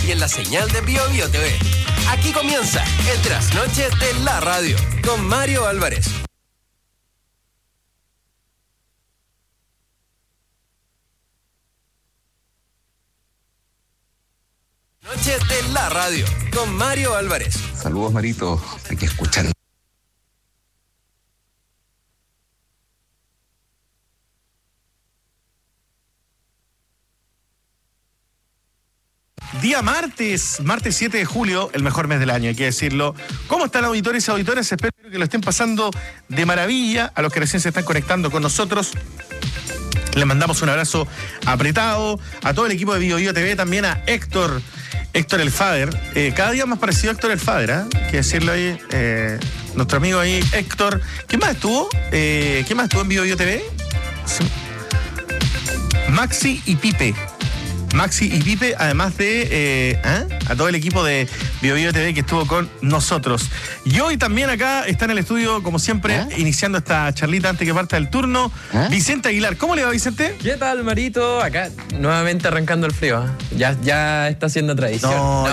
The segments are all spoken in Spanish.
y en la señal de Bio Bio TV. Aquí comienza el Trasnoche de la Radio con Mario Álvarez. Noche de la Radio con Mario Álvarez. Saludos, Marito, aquí escuchando. Día martes 7 de julio, el mejor mes del año, hay que decirlo. ¿Cómo están auditores y auditoras? Espero que lo estén pasando de maravilla. A los que recién se están conectando con nosotros, les mandamos un abrazo apretado. A todo el equipo de Bio Bio TV, también a Héctor el Fader. Cada día más parecido a Héctor el Fader, ¿eh? Hay que decirlo ahí. Nuestro amigo ahí, Héctor. ¿Quién más estuvo? ¿Quién más estuvo en Bio Bio TV? Maxi y Pipe, además de a todo el equipo de Bio Bio TV que estuvo con nosotros. Y hoy también acá está en el estudio, como siempre, iniciando esta charlita antes que parta el turno, Vicente Aguilar. ¿Cómo le va, Vicente? ¿Qué tal, Marito? Acá nuevamente arrancando el frío. Ya está siendo tradición.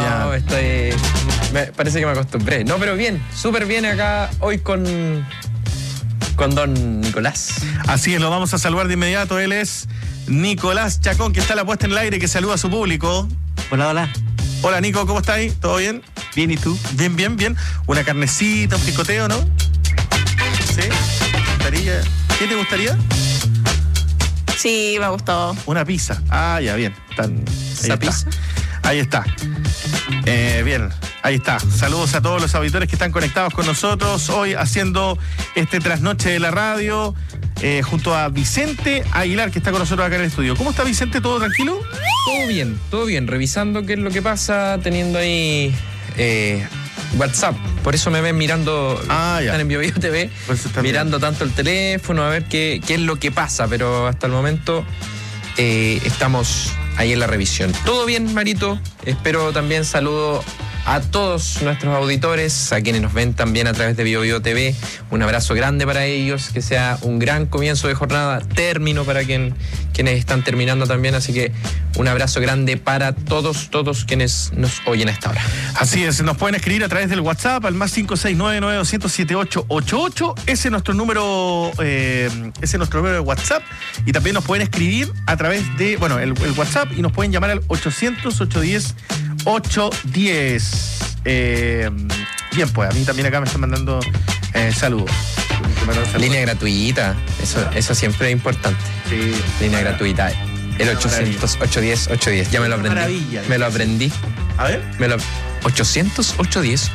Parece que me acostumbré. No, pero bien, súper bien acá hoy con don Nicolás. Así es, lo vamos a saludar de inmediato. Él es Nicolás Chacón, que está a la puesta en el aire, que saluda a su público. Hola. Hola, Nico, ¿cómo estás ahí? ¿Todo bien? Bien, ¿y tú? Bien. Una carnecita, un picoteo, ¿no? ¿Sí? ¿Qué te gustaría? Sí, me gustó. Una pizza. Ah, ya, bien. ¿Esa pizza? Ahí está. Bien, ahí está. Saludos a todos los auditores que están conectados con nosotros hoy haciendo este trasnoche de la radio, junto a Vicente Aguilar, que está con nosotros acá en el estudio. ¿Cómo está, Vicente? ¿Todo tranquilo? Todo bien. Revisando qué es lo que pasa, teniendo ahí WhatsApp. Por eso me ven mirando, están en Bio Bio TV, mirando tanto el teléfono, a ver qué es lo que pasa. Pero hasta el momento estamos ahí en la revisión. Todo bien, Marito. Espero también saludo a todos nuestros auditores, a quienes nos ven también a través de Bio Bio TV. Un abrazo grande para ellos, que sea un gran comienzo de jornada, término para quienes están terminando también. Así que un abrazo grande para todos quienes nos oyen a esta hora. Así es, nos pueden escribir a través del WhatsApp al más 569-900-7888. Ese es nuestro número de WhatsApp. Y también nos pueden escribir a través de, el WhatsApp, y nos pueden llamar al 800-810-810. Bien, pues a mí también acá me están mandando saludos. Línea gratuita, eso siempre es importante. Sí. Línea gratuita. El 800-810-810. Ya me lo aprendí. Maravilla. Me lo aprendí. A ver. 800-810-810.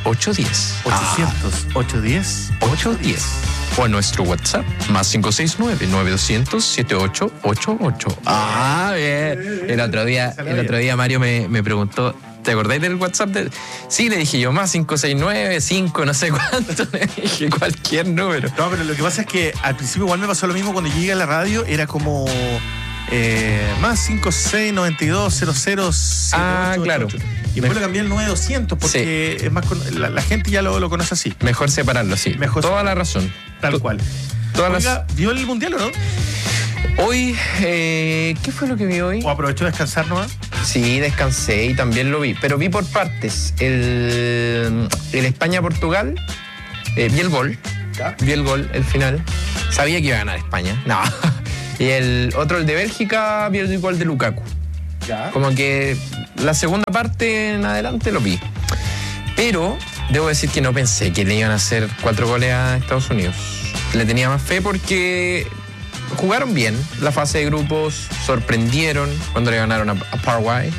800-810-810. O en nuestro WhatsApp, más 569-900-7888. Bien. El otro día Mario me preguntó, ¿te acordáis del WhatsApp? Sí, le dije yo, más 569, 5, no sé cuánto. Le dije cualquier número. No, pero lo que pasa es que al principio igual me pasó lo mismo cuando llegué a la radio. Era como más 569200. Claro. Y después lo cambié al 9200 porque es más la gente ya lo conoce así. Mejor separarlo, sí. Toda la razón. Tal cual. ¿Vio el Mundial o no? Hoy, ¿qué fue lo que vi hoy? ¿O aprovechó de descansar nomás? Sí, descansé y también lo vi, pero vi por partes. El España-Portugal, vi el gol, el final. Sabía que iba a ganar España. No. Y el de Bélgica, vi el gol de Lukaku. Ya. Como que la segunda parte en adelante lo vi. Pero debo decir que no pensé que le iban a hacer 4 goles a Estados Unidos. Le tenía más fe porque jugaron bien la fase de grupos, sorprendieron cuando le ganaron a Paraguay.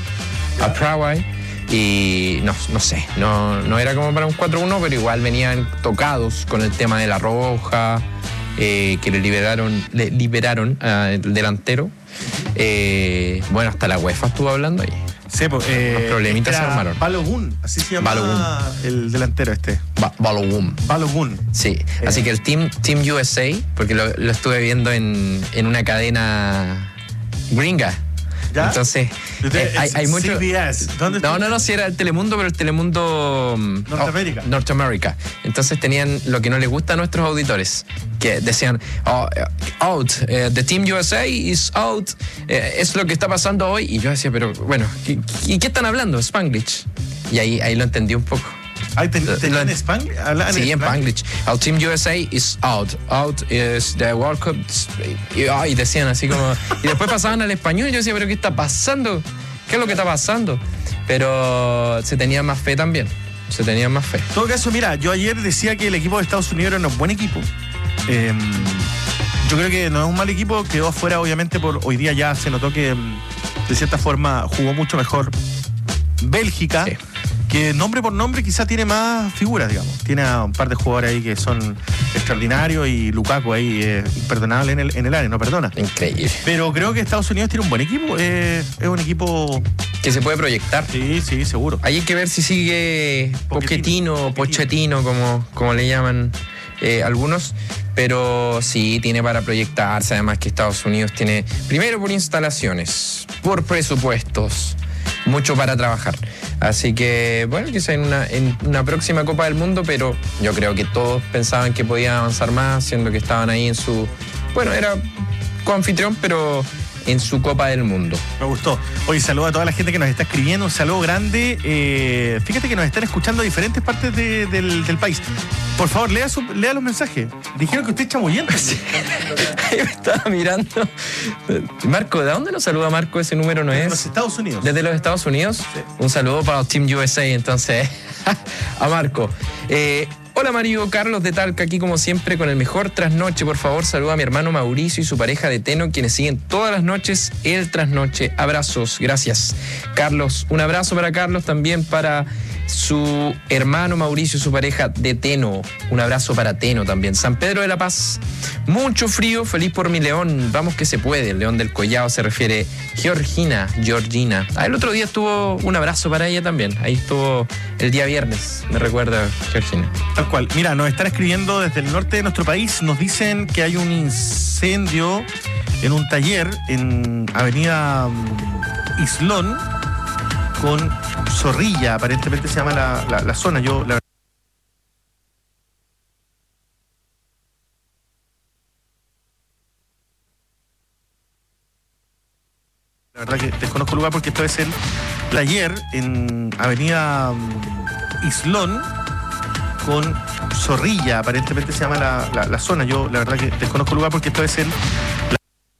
Y no sé, no era como para un 4-1, pero igual venían tocados con el tema de la roja, que le liberaron al delantero. Hasta la UEFA estuvo hablando ahí. Sí, los problemitas se armaron. Balogun, así se llama el delantero este. Balogun. Sí, así que el Team USA, porque lo estuve viendo en una cadena gringa, ¿Ya? Entonces, hay mucho. CBS. ¿Dónde está? No, si era el Telemundo, pero el Telemundo Norteamérica. Norteamérica. Entonces tenían lo que no les gusta a nuestros auditores, que decían, out, the Team USA is out, es lo que está pasando hoy. Y yo decía, pero bueno, ¿y qué están hablando? Spanglish. Y ahí lo entendí un poco. ¿Tenían Spanglish? Sí, en Spanglish. Our Team USA is out. Out is the World Cup. Y decían así como... Y después pasaban al español y yo decía, ¿pero qué está pasando? ¿Qué es lo que está pasando? Pero se tenía más fe también. Se tenía más fe. En todo caso, mira, yo ayer decía que el equipo de Estados Unidos era un buen equipo. Yo creo que no es un mal equipo. Quedó afuera, obviamente, por hoy día ya se notó que de cierta forma jugó mucho mejor Bélgica. Sí. Que nombre por nombre quizá tiene más figuras, digamos. Tiene a un par de jugadores ahí que son extraordinarios y Lukaku ahí imperdonable en el área, no perdona. Increíble. Pero creo que Estados Unidos tiene un buen equipo. Es un equipo... que se puede proyectar. Sí, seguro. Ahí hay que ver si sigue Pochettino, como le llaman algunos. Pero sí, tiene para proyectarse. Además que Estados Unidos tiene, primero por instalaciones, por presupuestos, mucho para trabajar. Así que, bueno, quizá en una próxima Copa del Mundo, pero yo creo que todos pensaban que podían avanzar más, siendo que estaban ahí en su... Bueno, era coanfitrión, pero en su Copa del Mundo. Me gustó. Oye, saludo a toda la gente que nos está escribiendo, un saludo grande. Fíjate que nos están escuchando de diferentes partes del país. Por favor, lea los mensajes. Dijeron que usted es chamullento. Sí. Ahí me estaba mirando. Marco, ¿de dónde nos saluda Marco? Ese número no es. Desde los Estados Unidos. ¿Desde los Estados Unidos? Sí. Un saludo para Team USA, entonces, a Marco. Hola Mario, Carlos de Talca, aquí como siempre con el mejor trasnoche. Por favor, saluda a mi hermano Mauricio y su pareja de Teno, quienes siguen todas las noches el trasnoche. Abrazos, gracias. Carlos, un abrazo para Carlos, también para su hermano Mauricio y su pareja de Teno. Un abrazo para Teno también. San Pedro de la Paz, mucho frío, feliz por mi León. Vamos que se puede. El León del Collao se refiere Georgina. El otro día estuvo un abrazo para ella también. Ahí estuvo el día viernes, me recuerda Georgina. Tal cual. Mira, nos están escribiendo desde el norte de nuestro país. Nos dicen que hay un incendio en un taller en Avenida Islón con Zorrilla, aparentemente se llama la zona. Yo la verdad que desconozco el lugar porque esto es el taller en Avenida Islón con Zorrilla, aparentemente se llama la zona. Yo la verdad que desconozco el lugar porque esto es el